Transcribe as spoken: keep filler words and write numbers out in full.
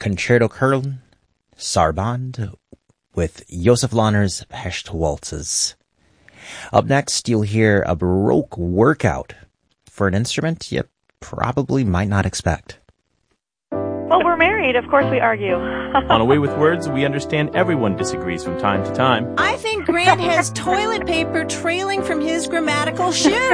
Concerto Köln, Sarabande, with Josef Lahner's Pescht Waltzes. Up next, you'll hear a Baroque workout for an instrument you probably might not expect. Well, we're married. Of course we argue. On A Way with Words, we understand everyone disagrees from time to time. I think Grant has toilet paper trailing from his grammatical shoe.